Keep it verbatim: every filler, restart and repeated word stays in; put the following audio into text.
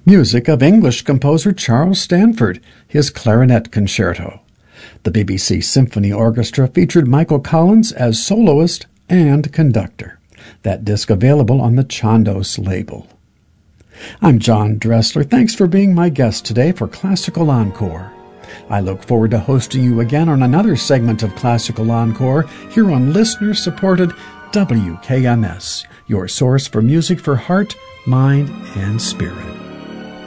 Music of English composer Charles Stanford, his Clarinet Concerto. The B B C Symphony Orchestra featured Michael Collins as soloist and conductor. That disc available on the Chandos label. I'm John Dressler. Thanks for being my guest today for Classical Encore. I look forward to hosting you again on another segment of Classical Encore here on listener-supported W K M S, your source for music for heart, mind, and spirit.